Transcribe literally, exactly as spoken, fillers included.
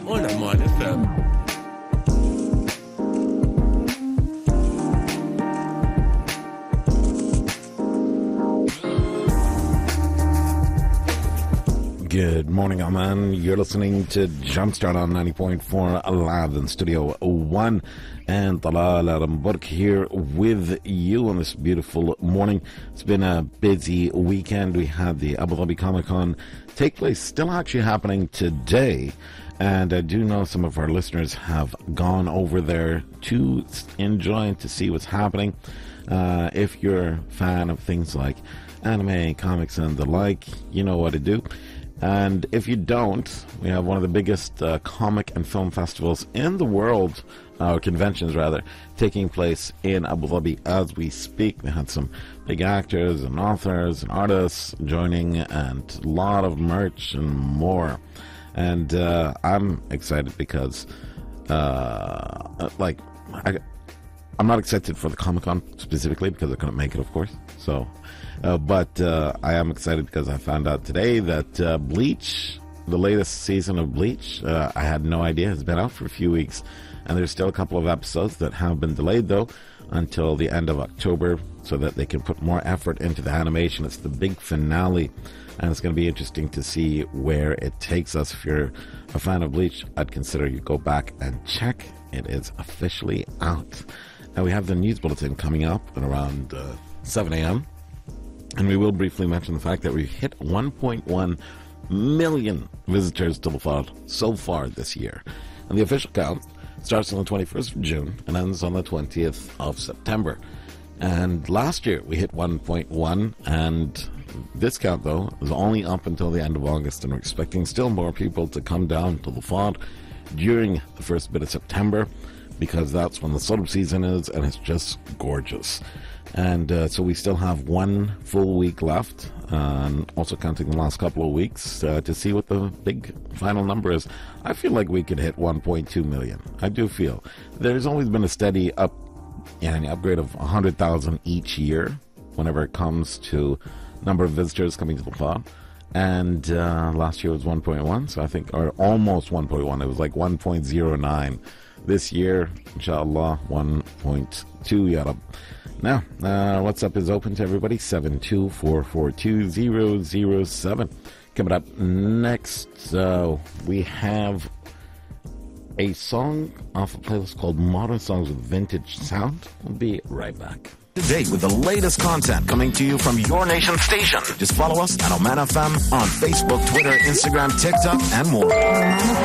on Aman F M. Good morning, Aman. You're listening to Jumpstart on ninety point four live in Studio one. And Talal Aramburk here with you on this beautiful morning. It's been a busy weekend. We had the Abu Dhabi Comic Con take place, still actually happening today. And I do know some of our listeners have gone over there to enjoy and to see what's happening. Uh, if you're a fan of things like anime, comics, and the like, you know what to do. And if you don't, we have one of the biggest uh, comic and film festivals in the world, or uh, conventions rather, taking place in Abu Dhabi as we speak. They had some big actors and authors and artists joining, and a lot of merch and more. And uh, I'm excited because, uh, like, I, I'm not excited for the Comic-Con specifically because I couldn't make it, of course. So, uh, but uh, I am excited because I found out today that uh, Bleach, the latest season of Bleach, uh, I had no idea, has been out for a few weeks. And there's still a couple of episodes that have been delayed, though, until the end of October so that they can put more effort into the animation. It's the big finale, and it's going to be interesting to see where it takes us. If you're a fan of Bleach, I'd consider you go back and check. It is officially out. Now, we have the news bulletin coming up at around uh, seven a.m., and we will briefly mention the fact that we've hit one point one million visitors to the Fard so far this year. And the official count starts on the twenty-first of June and ends on the twentieth of September. And last year we hit one point one, and this count, though, is only up until the end of August, and we're expecting still more people to come down to the Fard during the first bit of September, because that's when the summer season is, and it's just gorgeous. And uh, so we still have one full week left, uh, and also counting the last couple of weeks uh, to see what the big final number is. I feel like we could hit one point two million. I do feel. There's always been a steady up, yeah, an upgrade of one hundred thousand each year whenever it comes to number of visitors coming to the Fard. And uh, last year was one point one, so I think, or almost one point one. It was like one point zero nine. This year, inshallah, one point two, ya Rab. Now, uh, WhatsApp is open to everybody, seven two four four two zero zero seven. Coming up next, uh, we have a song off a playlist called Modern Songs with Vintage Sound. We'll be right back. Today with the latest content coming to you from your nation station. Just follow us at Oman F M on Facebook, Twitter, Instagram, TikTok, and more.